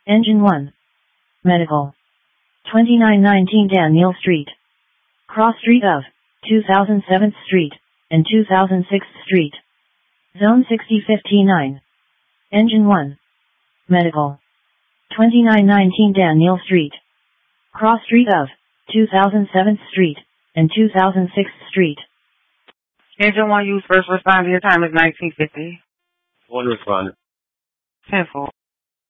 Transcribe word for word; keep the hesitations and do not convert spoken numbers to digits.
Engine one. Medical. twenty-nine nineteen Daniel Street. Cross street of two thousand seventh Street and two thousand sixth Street. Zone sixty fifty-nine. Engine one. Medical. twenty-nine nineteen Daniel Street. Cross street of two thousand seventh Street and two thousand sixth Street. Engine one, use first responder. Your time is nineteen fifty. One responder. ten four.